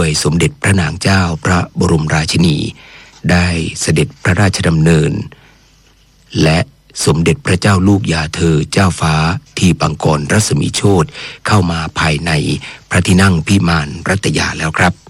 ยสมเด็จพระนางเจ้าพระบรมราชินีได้เสด็จพระราชดำเนินและสมเด็จพระเจ้าลูกยาเธอเจ้าฟ้าทีปังกรรัศมีโชติเข้ามาภายในพระที่นั่งพิมานรัตยาแล้วครับ